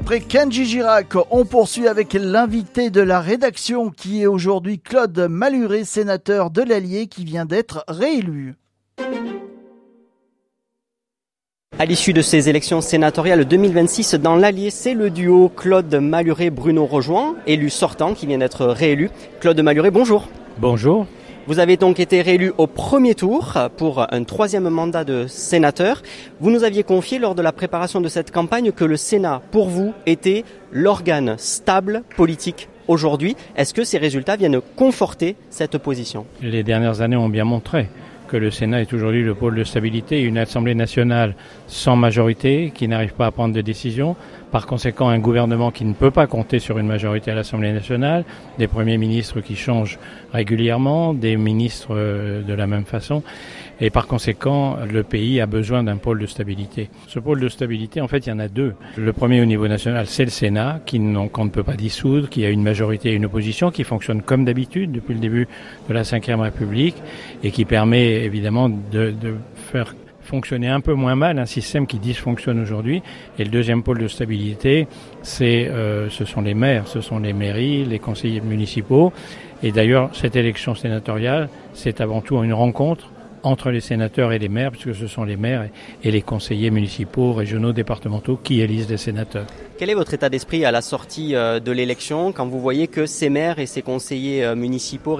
après Kenji Girac, on poursuit avec l'invité de la rédaction qui est aujourd'hui Claude Malhuret, sénateur de l'Allier qui vient d'être réélu. À l'issue de ces élections sénatoriales 2026 dans l'Allier, c'est le duo Claude Malhuret-Bruno Rejoin, élu sortant qui vient d'être réélu. Claude Malhuret, bonjour. Bonjour. Vous avez donc été réélu au premier tour pour un troisième mandat de sénateur. Vous nous aviez confié lors de la préparation de cette campagne que le Sénat, pour vous, était l'organe stable politique aujourd'hui. Est-ce que ces résultats viennent conforter cette position ? Les dernières années ont bien montré que le Sénat est aujourd'hui le pôle de stabilité, une Assemblée nationale sans majorité, qui n'arrive pas à prendre de décisions. Par conséquent, un gouvernement qui ne peut pas compter sur une majorité à l'Assemblée nationale, des premiers ministres qui changent régulièrement, des ministres de la même façon. Et par conséquent, le pays a besoin d'un pôle de stabilité. Ce pôle de stabilité, en fait, il y en a deux. Le premier au niveau national, c'est le Sénat, qu'on ne peut pas dissoudre, qui a une majorité et une opposition, qui fonctionne comme d'habitude depuis le début de la Ve République et qui permet évidemment de faire fonctionner un peu moins mal un système qui dysfonctionne aujourd'hui. Et le deuxième pôle de stabilité, ce sont les maires, ce sont les mairies, les conseillers municipaux. Et d'ailleurs, cette élection sénatoriale, c'est avant tout une rencontre entre les sénateurs et les maires, puisque ce sont les maires et les conseillers municipaux, régionaux, départementaux qui élisent les sénateurs. Quel est votre état d'esprit à la sortie de l'élection quand vous voyez que ces maires et ces conseillers municipaux